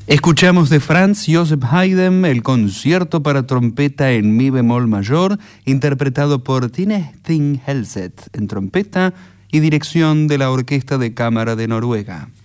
Escuchamos de Franz Joseph Haydn el concierto para trompeta en mi bemol mayor, interpretado por Tine Thing Helseth en trompeta y dirección de la Orquesta de Cámara de Noruega.